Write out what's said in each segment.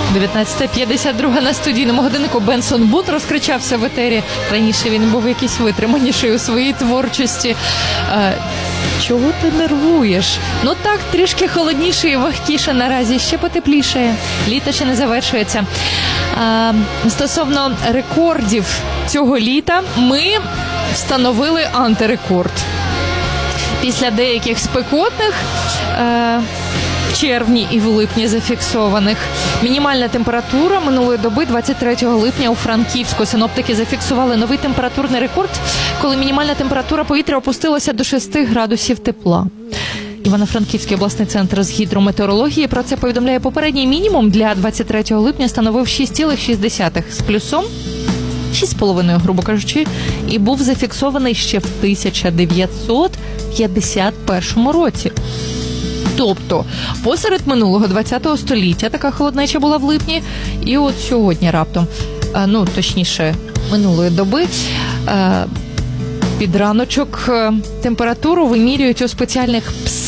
19:52 на студійному годиннику. Бенсон Бут розкричався в етері. Раніше він був якийсь витриманіший у своїй творчості. Чого ти нервуєш? Ну так, трішки холодніше і вогкіше наразі. Ще потепліше. Літо ще не завершується. Стосовно рекордів цього літа, ми встановили антирекорд. Після деяких спекотних в червні і в липні зафіксованих. Мінімальна температура минулої доби 23 липня у Франківську. Синоптики зафіксували новий температурний рекорд, коли мінімальна температура повітря опустилася до 6 градусів тепла. Івано-Франківський обласний центр з гідрометеорології про це повідомляє. Попередній мінімум для 23 липня становив 6,6 з плюсом 6,5, грубо кажучи, і був зафіксований ще в 1951 році. Тобто, посеред минулого 20-го століття така холоднеча була в липні, і от сьогодні раптом, точніше, минулої доби, під раночок температуру вимірюють у спеціальних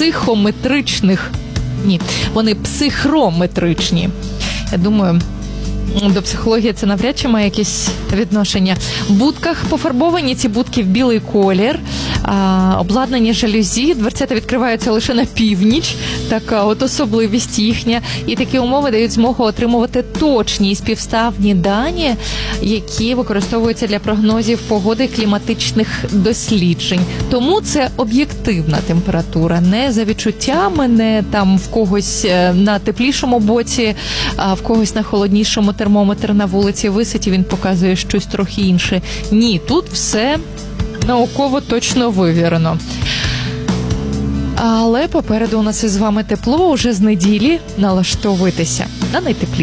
вони психрометричні. Я думаю, до психології це навряд чи має якесь відношення. В будках пофарбовані ці будки в білий колір, обладнані жалюзі, дверцята відкриваються лише на північ, така от особливість їхня. І такі умови дають змогу отримувати точні і співставні дані, які використовуються для прогнозів погоди кліматичних досліджень. Тому це об'єктивна температура, не за відчуттями, не там в когось на теплішому боці, а в когось на холоднішому. Термометр на вулиці висить, і він показує щось трохи інше. Ні, тут все науково точно вивірено. Але попереду у нас із вами тепло, уже з неділі налаштовуйтеся на найтепліше.